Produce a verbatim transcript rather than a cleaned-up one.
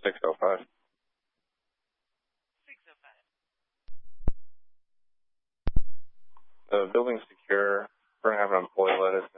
six oh five. six oh five. The building's secure. We're going to have an employee let us